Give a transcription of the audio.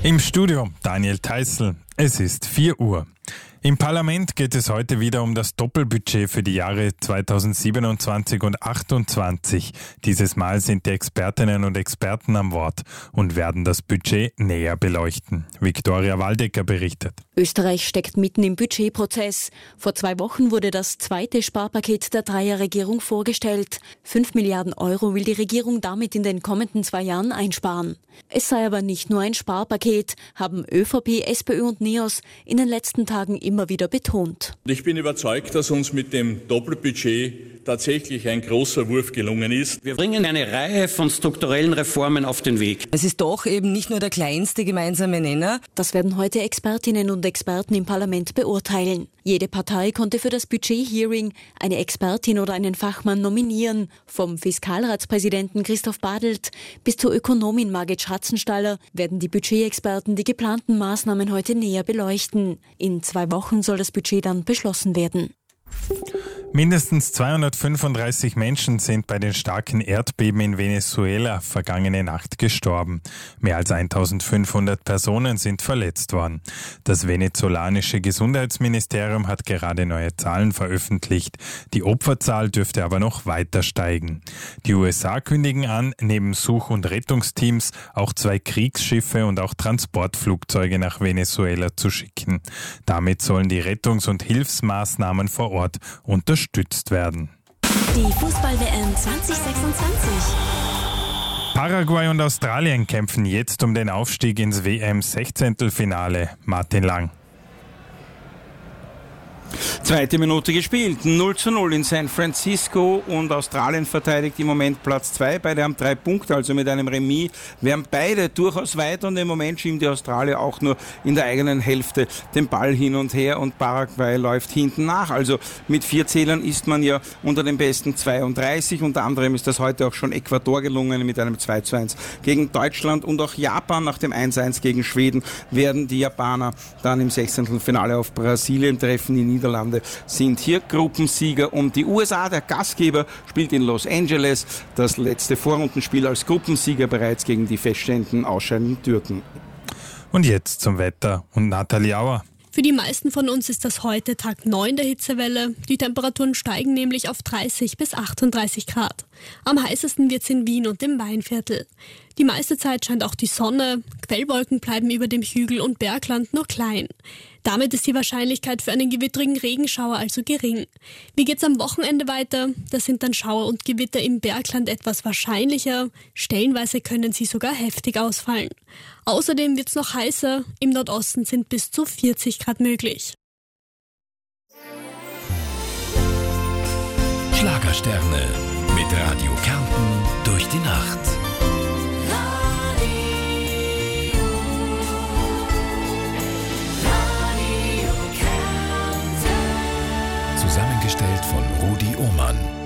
Im Studio Daniel Theißl. Es ist 4 Uhr. Im Parlament geht es heute wieder um das Doppelbudget für die Jahre 2027 und 2028. Dieses Mal sind die Expertinnen und Experten am Wort und werden das Budget näher beleuchten. Viktoria Waldecker berichtet. Österreich steckt mitten im Budgetprozess. Vor 2 Wochen wurde das zweite Sparpaket der Dreierregierung vorgestellt. 5 Milliarden Euro will die Regierung damit in den kommenden 2 Jahren einsparen. Es sei aber nicht nur ein Sparpaket, haben ÖVP, SPÖ und NEOS in den letzten Tagen immer wieder betont. Ich bin überzeugt, dass uns mit dem Doppelbudget tatsächlich ein großer Wurf gelungen ist. Wir bringen eine Reihe von strukturellen Reformen auf den Weg. Es ist doch eben nicht nur der kleinste gemeinsame Nenner. Das werden heute Expertinnen und Experten im Parlament beurteilen. Jede Partei konnte für das Budget-Hearing eine Expertin oder einen Fachmann nominieren. Vom Fiskalratspräsidenten Christoph Badelt bis zur Ökonomin Margit Schratzenstaller werden die Budgetexperten die geplanten Maßnahmen heute näher beleuchten. In 2 Wochen soll das Budget dann beschlossen werden. Mindestens 235 Menschen sind bei den starken Erdbeben in Venezuela vergangene Nacht gestorben. Mehr als 1500 Personen sind verletzt worden. Das venezolanische Gesundheitsministerium hat gerade neue Zahlen veröffentlicht. Die Opferzahl dürfte aber noch weiter steigen. Die USA kündigen an, neben Such- und Rettungsteams auch 2 Kriegsschiffe und auch Transportflugzeuge nach Venezuela zu schicken. Damit sollen die Rettungs- und Hilfsmaßnahmen vor Ort unterstützt werden. Die Fußball-WM 2026. Paraguay und Australien kämpfen jetzt um den Aufstieg ins WM-Sechzehntelfinale. Martin Lang. 2. Minute gespielt, 0:0 in San Francisco und Australien verteidigt im Moment Platz 2. Beide haben 3 Punkte, also mit einem Remis wären beide durchaus weiter und im Moment schieben die Australier auch nur in der eigenen Hälfte den Ball hin und her und Paraguay läuft hinten nach. Also mit 4 Zählern ist man ja unter den besten 32. Unter anderem ist das heute auch schon Ecuador gelungen mit einem 2:1 gegen Deutschland und auch Japan nach dem 1:1 gegen Schweden werden die Japaner dann im Sechzehntelfinale auf Brasilien treffen. Die Niederlande sind hier Gruppensieger und die USA, der Gastgeber, spielt in Los Angeles das letzte Vorrundenspiel als Gruppensieger bereits gegen die feststehenden ausscheidenden Türken. Und jetzt zum Wetter und Nathalie Auer. Für die meisten von uns ist das heute Tag 9 der Hitzewelle. Die Temperaturen steigen nämlich auf 30 bis 38 Grad. Am heißesten wird's in Wien und im Weinviertel. Die meiste Zeit scheint auch die Sonne. Quellwolken bleiben über dem Hügel und Bergland nur klein. Damit ist die Wahrscheinlichkeit für einen gewittrigen Regenschauer also gering. Wie geht's am Wochenende weiter? Da sind dann Schauer und Gewitter im Bergland etwas wahrscheinlicher. Stellenweise können sie sogar heftig ausfallen. Außerdem wird's noch heißer. Im Nordosten sind bis zu 40 Grad möglich. Schlagersterne mit Radio Kärnten durch die Nacht. Zusammengestellt von Rudi Ohmann.